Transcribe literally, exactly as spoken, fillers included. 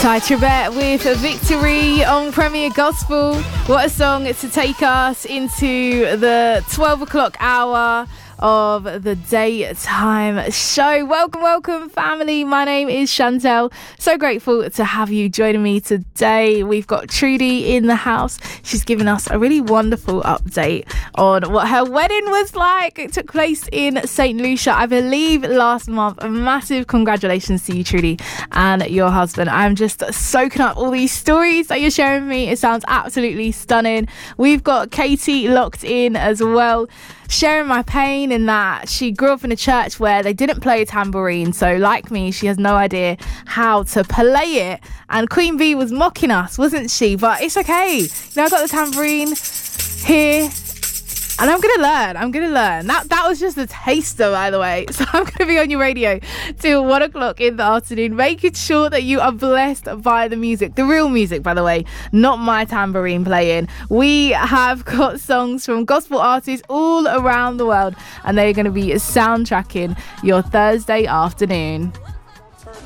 Ty Trebet with Victory on Premier Gospel. What a song to take us into the twelve o'clock hour of the daytime show. Welcome, welcome, family. My name is Chantel. So grateful to have you joining me today. We've got Trudy in the house. She's given us a really wonderful update on what her wedding was like. It took place in Saint Lucia, I believe, last month. A massive congratulations to you, Trudy, and your husband. I'm just soaking up all these stories that you're sharing with me. It sounds absolutely stunning. We've got Katie locked in as well, sharing my pain in that she grew up in a church where they didn't play a tambourine, so like me, she has no idea how to play it. And Queen Bee was mocking us, wasn't she? But it's okay, you know, I got the tambourine here and I'm gonna learn. I'm gonna learn. That that was just a taster, by the way. So I'm gonna be on your radio till one o'clock in the afternoon, making sure that you are blessed by the music, the real music, by the way, not my tambourine playing. We have got songs from gospel artists all around the world, and they're gonna be soundtracking your Thursday afternoon.